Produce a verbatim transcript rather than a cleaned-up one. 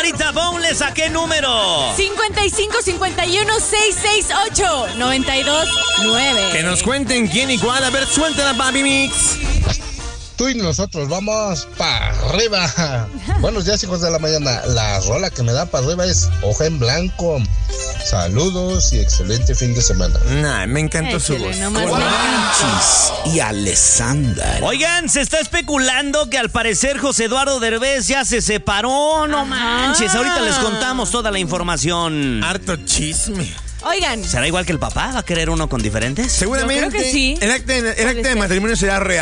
Marita, ponles a qué número. cincuenta y cinco, cincuenta y uno, seiscientos sesenta y ocho, noventa y dos, nueve. Que nos cuenten quién y cuál. A ver, suéltala, Papi Mix. Tú y nosotros vamos para arriba. Buenos días, hijos de la mañana. La rola que me da para arriba es Hoja en Blanco. Saludos y excelente fin de semana. Nah, me encantó su Échale, voz. nomás me Conchis y Alessandra. Oigan, se está especulando que al parecer José Eduardo Derbez ya se separó. No Ajá. manches, ahorita les contamos toda la información. Harto chisme. Oigan. ¿Será igual que el papá? ¿Va a querer uno con diferentes? Seguramente Yo creo que sí. el acta, el acta de ser. matrimonio será real.